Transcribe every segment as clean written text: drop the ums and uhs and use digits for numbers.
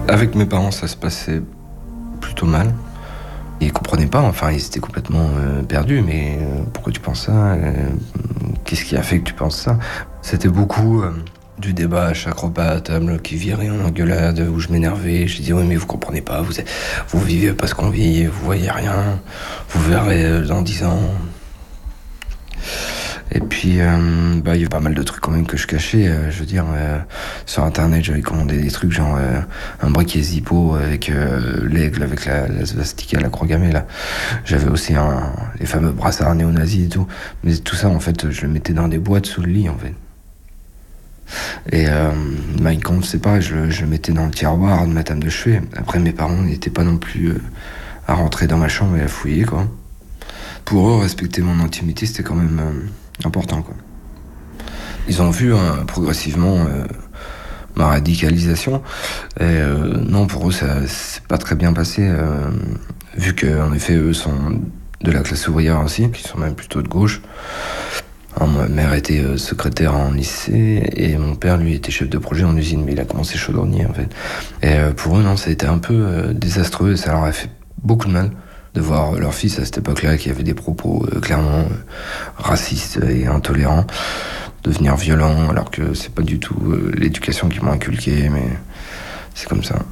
Avec mes parents, ça se passait plutôt mal. Ils comprenaient pas, enfin, ils étaient complètement perdus. Mais pourquoi tu penses ça Qu'est-ce qui a fait que tu penses ça? C'était beaucoup du débat à chaque repas à table qui virait en engueulade, où je m'énervais. Je disais, oui, mais vous comprenez pas, vous vivez pas ce qu'on vit, vous voyez rien, vous verrez dans 10 ans. Et puis, il y a pas mal de trucs quand même que je cachais. Je veux dire, sur Internet, j'avais commandé des trucs genre un briquet Zippo avec l'aigle, avec la svastika, la croix gammée, là. J'avais aussi les fameux brassards néo-nazis et tout. Mais tout ça, en fait, je le mettais dans des boîtes sous le lit, en fait. Et Mein Kampf, c'est pareil, je le mettais dans le tiroir de ma table de chevet. Après, mes parents n'étaient pas non plus à rentrer dans ma chambre et à fouiller, quoi. Pour eux, respecter mon intimité, c'était quand même important, quoi. Ils ont vu progressivement ma radicalisation. Et non, pour eux, ça s'est pas très bien passé, vu qu'en effet, eux sont de la classe ouvrière aussi, qui sont même plutôt de gauche. Alors, ma mère était secrétaire en lycée, et mon père, lui, était chef de projet en usine, mais il a commencé chaudronnier, en fait. Et pour eux, non, ça a été un peu désastreux, et ça leur a fait beaucoup de mal de voir leur fils à cette époque-là, qui avait des propos clairement racistes et intolérants, devenir violent, alors que c'est pas du tout l'éducation qu'ils m'ont inculquée, mais c'est comme ça.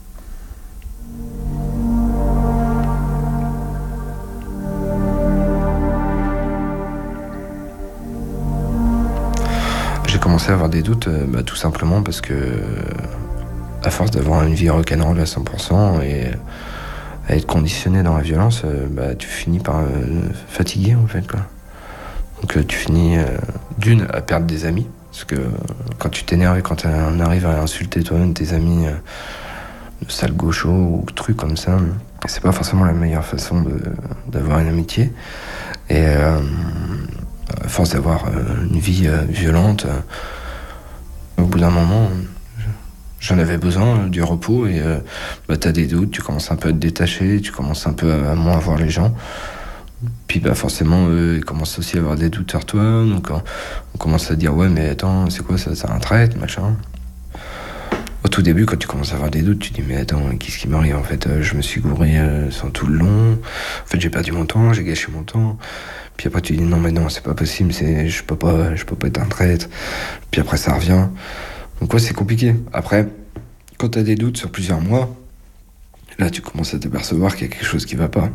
J'ai commencé à avoir des doutes, tout simplement parce que, à force d'avoir une vie rock'n'roll à 100% et à être conditionné dans la violence, tu finis par fatiguer, en fait, quoi. Donc tu finis d'une à perdre des amis, parce que quand tu t'énerves et quand on arrive à insulter toi-même tes amis de sale gaucho ou trucs comme ça, c'est pas forcément la meilleure façon d'avoir une amitié. Et à force d'avoir une vie violente, au bout d'un moment, j'en avais besoin du repos, et t'as des doutes, tu commences un peu à te détacher, tu commences un peu à moins voir les gens. Puis forcément, eux, ils commencent aussi à avoir des doutes sur toi, donc on commence à dire, ouais, mais attends, c'est quoi ça, c'est un traître, machin. Au tout début, quand tu commences à avoir des doutes, tu dis, mais attends, qu'est-ce qui m'arrive, en fait, je me suis gouré sans tout le long, en fait, j'ai perdu mon temps, j'ai gâché mon temps. Puis après, tu dis, non, mais non, c'est pas possible, je peux pas être un traître. Puis après, ça revient. Donc ouais, c'est compliqué. Après, quand t'as des doutes sur plusieurs mois, là, tu commences à t'apercevoir qu'il y a quelque chose qui va pas.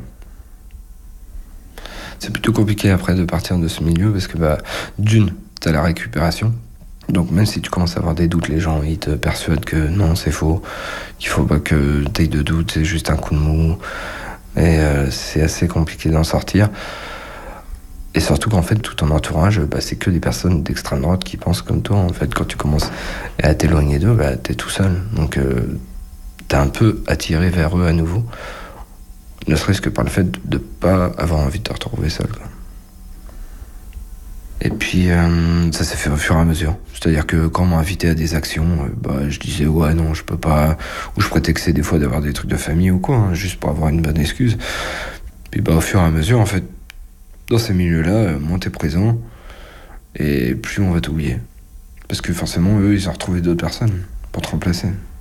C'est plutôt compliqué après de partir de ce milieu parce que d'une, t'as la récupération. Donc même si tu commences à avoir des doutes, les gens ils te persuadent que non, c'est faux, qu'il faut pas que t'aies de doute, c'est juste un coup de mou. Et c'est assez compliqué d'en sortir. Et surtout qu'en fait tout ton entourage, c'est que des personnes d'extrême droite qui pensent comme toi. En fait, quand tu commences à t'éloigner d'eux, t'es tout seul. Donc t'es un peu attiré vers eux à nouveau. Ne serait-ce que par le fait de ne pas avoir envie de te retrouver seul, quoi. Et puis, ça s'est fait au fur et à mesure. C'est-à-dire que quand on m'a invité à des actions, je disais, ouais, non, je peux pas. Ou je prétextais des fois d'avoir des trucs de famille ou quoi, hein, juste pour avoir une bonne excuse. Puis, au fur et à mesure, en fait, dans ces milieux-là, moins t'es présent, et plus on va t'oublier. Parce que forcément, eux, ils ont retrouvé d'autres personnes pour te remplacer.